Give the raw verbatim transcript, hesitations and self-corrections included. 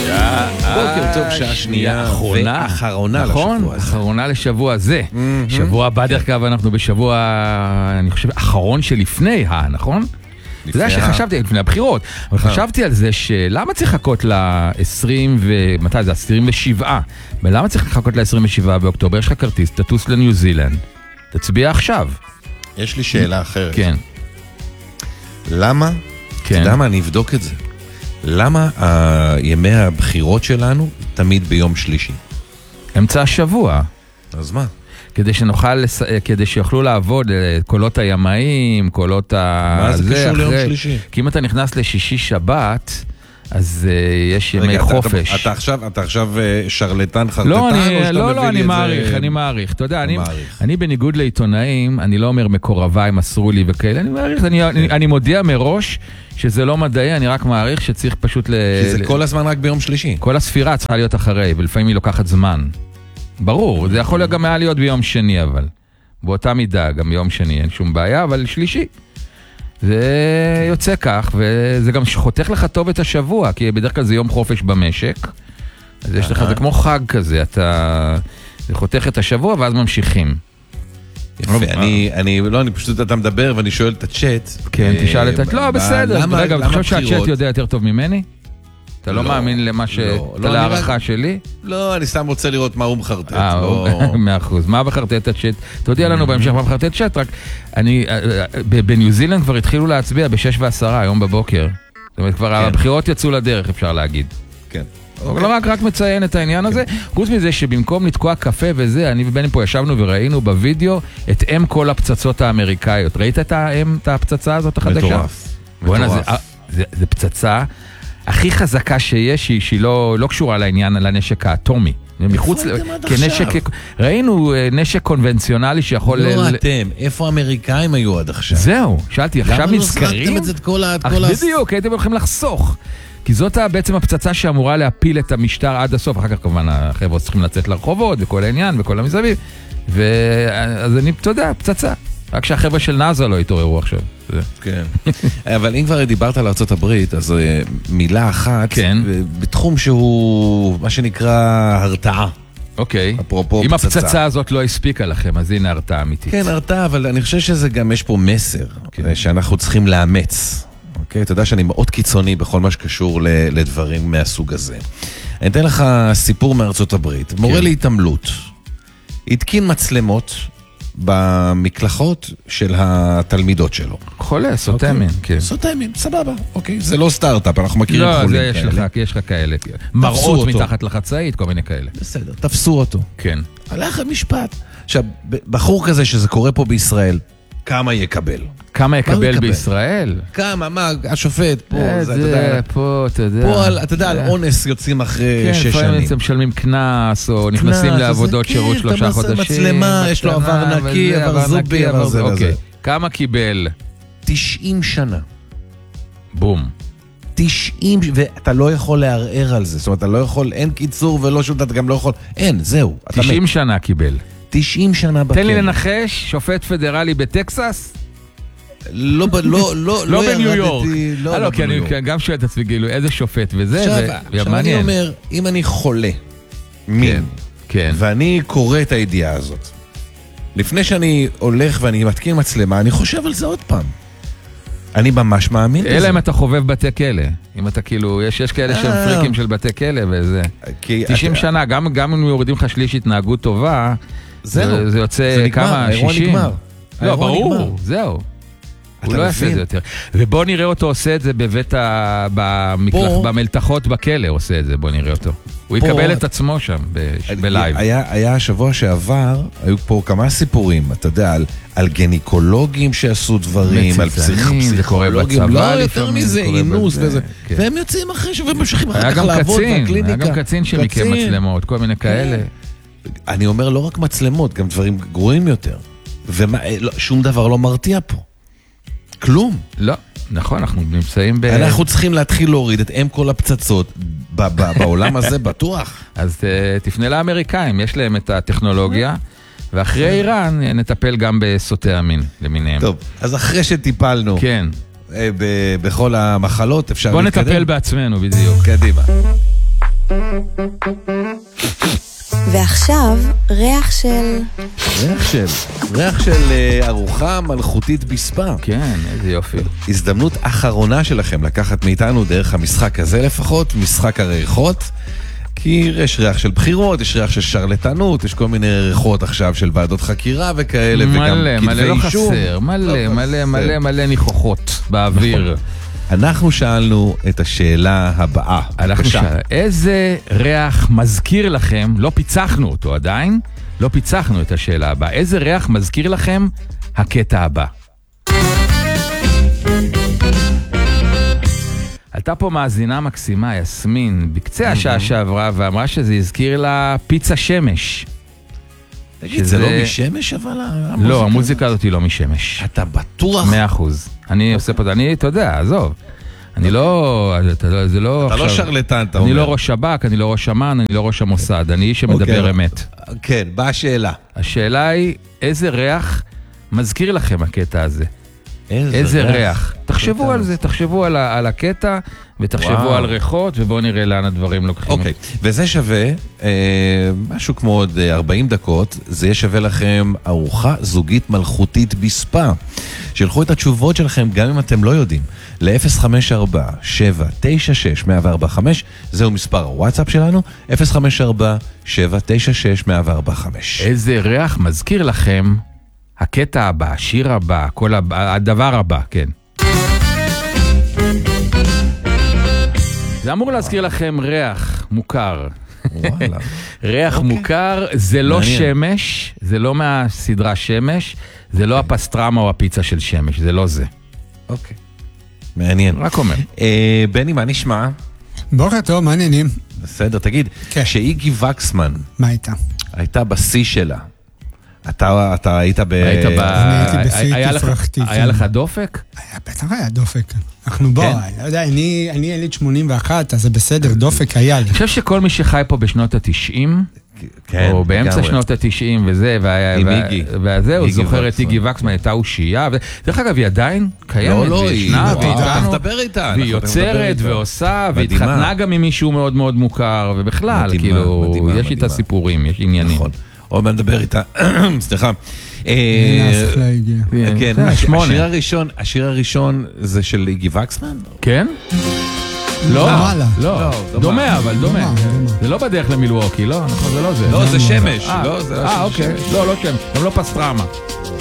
בוקר טוב, שעה שנייה ואחרונה לשבוע הזה. נכון, אחרונה לשבוע הזה. שבוע הבא, דרך כלל אנחנו בשבוע, אני חושב, אחרון שלפני, אה, נכון? אתה יודע שחשבתי, לפני הבחירות, אבל חשבתי על זה שלמה צריך לחכות ל-עשרים ומתי זה? עשרים ושבעה. ולמה צריך לחכות ל-עשרים ושבעה באוקטובר? יש לך כרטיס, תטוס לניו זילנד. תצביע עכשיו. יש לי שאלה אחרת. כן. למה? כן. אתה יודע מה, אני אבדוק את זה. למה ימי הבחירות שלנו תמיד ביום שלישי? אמצע השבוע. אז מה? כדי שנוכל, כדי שיוכלו לעבוד, קולות הימאים, קולות ה... מה זה קשור ליום שלישי? כי אם אתה נכנס לשישי שבת, אז יש ימי חופש. אתה עכשיו, אתה עכשיו שרלטן חרטטן? לא, לא, לא, אני מעריך, אני מעריך. אתה יודע, אני בניגוד לעיתונאים, אני לא אומר מקורביי מסרו לי וכאלה, אני מעריך, אני מודיע מראש שזה לא מדעי, אני רק מעריך שצריך פשוט ל... כי זה כל הזמן רק ביום שלישי. כל הספירה צריכה להיות אחרי, ולפעמים היא לוקחת זמן. ברור, זה יכול גם היה להיות ביום שני, אבל באותה מידה, גם ביום שני אין שום בעיה, אבל שלישי. זה יוצא כך, וזה גם חותך לך טוב את השבוע, כי בדרך כלל זה יום חופש במשק, אז יש לך, זה כמו חג כזה, אתה, זה חותך את השבוע, ואז ממשיכים. יפה, אני, אני, לא, אני פשוט, אתה מדבר, ואני שואל את הצ'אט. כן, תשאל את הצ'אט, לא, בסדר. רגע, אתה חושב שהצ'אט יודע יותר טוב ממני? אתה לא מאמין למה ש... אתה להערכה שלי? לא, אני סתם רוצה לראות מה הוא מחרטט. מאה אחוז. מה מחרטט הצ'אט? תודיע לנו בהמשך מה מחרטט הצ'אט, רק אני... בניו זילנד כבר התחילו להצביע בשש ועשרה, היום בבוקר. זאת אומרת, כבר הבחירות יצאו לדרך, אפשר להגיד. כן. אבל רק רק מציין את העניין הזה. חוץ מזה שבמקום לתקוע קפה וזה, אני ובני פה ישבנו וראינו בווידאו את אם כל הפצצות האמריקאיות. ראית את האם, את הפצצה הזאת החדשה? מטורף. מטורף. זה פצצה הכי חזקה שיש, שהיא, שהיא לא, לא קשורה לעניין, לנשק האטומי. מחוץ, כנשק, ראינו נשק קונבנציונלי שיכול... לא ל... אתם, איפה האמריקאים היו עד עכשיו? זהו, שאלתי, עכשיו נזכרים? למה לא את זה את כל ה... אך בדיוק, הייתם הולכים לחסוך. כי זאת בעצם הפצצה שאמורה להפיל את המשטר עד הסוף. אחר כך כמובן החבר'ה צריכים לצאת לרחובות וכל העניין וכל המסביב. ואז אני, אתה יודע, פצצה. רק שהחבר'ה של נאזה לא התעוררו עכשיו. כן. אבל אם כבר דיברת על ארצות הברית, אז מילה אחת, בתחום שהוא מה שנקרא הרתעה. אוקיי. אם הפצצה הזאת לא הספיקה לכם, אז הנה הרתעה אמיתית. כן, הרתעה, אבל אני חושב שזה גם, יש פה מסר, שאנחנו צריכים לאמץ. אוקיי? אתה יודע שאני מאוד קיצוני בכל מה שקשור לדברים מהסוג הזה. אני אתן לך סיפור מארצות הברית. מורה להתעמלות. התקין מצלמות במקלחות של התלמידות שלו. חולה, סוטמין, כן. סוטמין, סבבה, אוקיי. זה לא סטארט-אפ, אנחנו מכירים חולים כאלה. לא, זה יש לך כאלה. מראות מתחת לחצאית, כל מיני כאלה. בסדר, תפסו אותו. כן. הלך המשפט. עכשיו, בחור כזה שזה קורה פה בישראל, כמה יקבל? כמה יקבל בישראל? כמה, מה, השופט פה, זה, אתה יודע. פה, אתה יודע. פה, אתה יודע, על אונס יוצאים אחרי שש שנים. כן, לפעמים הם משלמים כנס, או נכנסים לעבודות שירות שלושה חודשים. מצלמה, יש לו עבר נקי, עבר זובי, עבר זה וזה. כמה קיבל? תשעים שנה. בום. תשעים, ואתה לא יכול לערער על זה. זאת אומרת, אתה לא יכול, אין קיצור ולא שום, אתה גם לא יכול, אין, זהו. תשעים שנה קיבל. תשעים שנה בכלא. תן לי לנחש, שופט פדרלי בטקסס? לא, לא, לא, לא בניו יורק. לא, כי אני גם שואל את עצמי, גילו, איזה שופט וזה, עכשיו אני אומר, אם אני חולה, מין, ואני קורא את הידיעה הזאת, לפני שאני הולך ואני מתקין מצלמה, אני חושב על זה עוד פעם. אני ממש מאמין בזה. אלא אם אתה חובב בתי כלא. אם אתה כאילו, יש כאלה שהם פריקים של בתי כלא וזה. תשעים שנה, גם אם יורדים לך שליש התנהגות טובה, זה יוצא כמה, שישים. לא, ברור, זהו. הוא לא יעשה את זה יותר. ובוא נראה אותו עושה את זה בבית במלתחות בכלא, עושה את זה, בוא נראה אותו. הוא יקבל את עצמו שם, בלייב. היה השבוע שעבר, היו פה כמה סיפורים, אתה יודע, על גניקולוגים שעשו דברים, על פסיכולוגים, לא יותר מזה, אינוס וזה. והם יוצאים אחרי שהם ממשיכים אחר כך לעבוד בקליניקה. היה גם קצין שמיקם מצלמות, כל מיני כאלה. אני אומר, לא רק מצלמות, גם דברים גרועים יותר. ושום דבר לא מרתיע פה. כלום. לא, נכון, אנחנו נמצאים ב... אנחנו צריכים להתחיל להוריד את אם כל הפצצות בעולם הזה בטוח. אז תפנה לאמריקאים, יש להם את הטכנולוגיה, ואחרי איראן נטפל גם בסוטי המין למיניהם. טוב, אז אחרי שטיפלנו כן. בכל המחלות, אפשר בוא להתקדם. נטפל בעצמנו בדיוק. קדימה. ועכשיו, ריח של... ריח של, ריח של uh, ארוחה מלכותית בספה. כן, איזה יופי. הזדמנות אחרונה שלכם לקחת מאיתנו דרך המשחק הזה לפחות, משחק הריחות. כי יש ריח של בחירות, יש ריח של שרלטנות, יש כל מיני ריחות עכשיו של ועדות חקירה וכאלה, מלא, וגם מלא, כתבי לא אישום. חסר, מלא, לא מלא, חסר. מלא, מלא ניחוחות באוויר. אנחנו שאלנו את השאלה הבאה. אנחנו בבקשה. שאל, איזה ריח מזכיר לכם, לא פיצחנו אותו עדיין, לא פיצחנו את השאלה הבאה, איזה ריח מזכיר לכם הקטע הבא? עלתה פה מאזינה מקסימה, יסמין, בקצה השעה שעברה, ואמרה שזה הזכיר לה פיצה שמש. תגיד, זה לא משמש אבל? לא, המוזיקה הזאת היא לא משמש. אתה בטוח? מאה אחוז. אני עושה פה, אני, אתה יודע, עזוב. אני לא, זה לא... אתה לא שרלטן, אתה אומר. אני לא ראש שב"כ, אני לא ראש אמ"ן, אני לא ראש המוסד, אני איש שמדבר אמת. כן, באה השאלה. השאלה היא, איזה ריח מזכיר לכם הקטע הזה? איזה, איזה ריח. ריח. תחשבו על זה, תחשבו על, ה, על הקטע, ותחשבו וואו. על ריחות, ובואו נראה לאן הדברים לוקחים. אוקיי, וזה שווה, אה, משהו כמו עוד אה, ארבעים דקות, זה יהיה שווה לכם ארוחה זוגית מלכותית בספה. שלחו את התשובות שלכם, גם אם אתם לא יודעים, ל-אפס חמש ארבע שבע תשע שש אפס אפס ארבע חמש, זהו מספר הוואטסאפ שלנו, אפס חמש ארבע שבע תשע שש אפס אפס ארבע חמש. איזה ריח מזכיר לכם הקטע הבא, השיר הבא, כל הבא, הדבר הבא, כן. זה אמור להזכיר לכם ריח מוכר. וואלה. ריח מוכר, זה לא שמש, זה לא מהסדרה שמש, זה לא הפסטרמה או הפיצה של שמש, זה לא זה. אוקיי. מעניין. רק אומר. אה, בני, מה נשמע? בוקר טוב, מה העניינים? בסדר, תגיד, כן. שאיגי וקסמן מה הייתה? הייתה בשיא שלה, אתה, אתה היית ב... היית ב... אני הייתי בשיא היה לך- תפרחתי, היה כן. לך דופק? היה, בטח היה דופק. אנחנו בוא, כן. אני לא יודע, אני אני ילד שמונים ואחת, אז זה בסדר, דופק היה לי. אני חושב שכל מי שחי פה בשנות ה-תשעים, כן, או באמצע לגמרי. שנות ה-תשעים וזה, וה- עם וה- איגי. וזהו, איגי זוכר את וקסמן. איגי וקסמן, הייתה אושייה, וזה- דרך אגב, היא עדיין קיימת, לא, לא, היא... וישנה, וואו, ואיתנו, אנחנו נדבר איתה. והיא אנחנו נדבר יוצרת איתה. ועושה, מדהימה. והתחתנה גם עם מישהו מאוד מאוד מוכר, ובכלל, מדהימה, כאילו, מדהימה, יש איתה מדהימה. סיפורים, יש עניינים. נכון. עוד מעט נדבר איתה. סליחה. אה, הנה השכלה הגיעה. כן, זה הש- שמונה. השיר הראשון, השיר הראשון זה של איגי וקסמן? כן? לא, דומה לה. לא, לא, דומה. דומה, אבל דומה. דומה, דומה. זה לא בדרך למילווקי, לא, נכון, זה לא זה. לא, זה שמש. אה, לא, זה לא אה, של אוקיי. שמש. לא, לא שמש, גם לא פסטרמה.